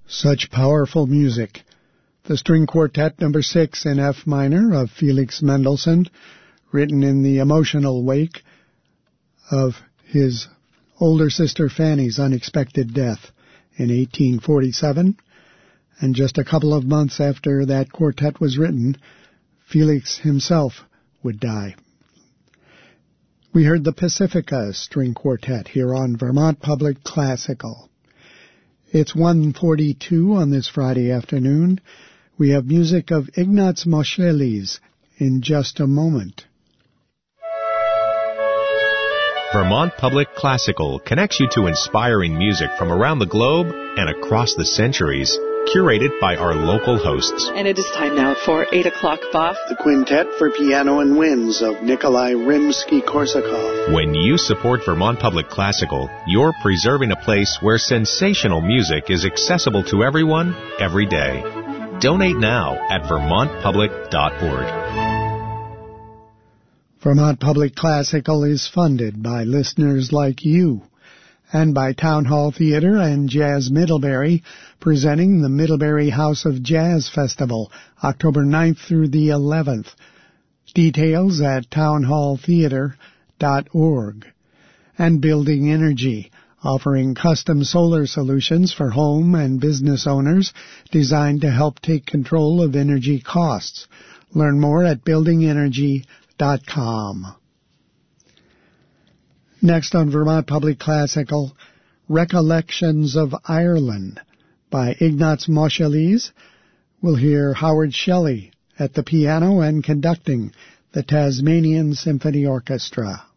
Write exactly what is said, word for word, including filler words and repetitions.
Such powerful music. The String Quartet number six in F minor of Felix Mendelssohn, written in the emotional wake of his older sister Fanny's unexpected death in eighteen forty-seven. And just a couple of months after that quartet was written, Felix himself would die. We heard the Pacifica String Quartet here on Vermont Public Classical. It's one forty-two on this Friday afternoon. We have music of Ignaz Moscheles in just a moment. Vermont Public Classical connects you to inspiring music from around the globe and across the centuries, curated by our local hosts. And it is time now for eight o'clock Bach. The Quintet for Piano and Winds of Nikolai Rimsky-Korsakov. When you support Vermont Public Classical, you're preserving a place where sensational music is accessible to everyone, every day. Donate now at vermont public dot org. Vermont Public Classical is funded by listeners like you, and by Town Hall Theatre and Jazz Middlebury, presenting the Middlebury House of Jazz Festival, October ninth through the eleventh. Details at town hall theatre dot org. And Building Energy, offering custom solar solutions for home and business owners designed to help take control of energy costs. Learn more at building energy dot com. Next on Vermont Public Classical, Recollections of Ireland by Ignaz Moscheles. We'll hear Howard Shelley at the piano and conducting the Tasmanian Symphony Orchestra.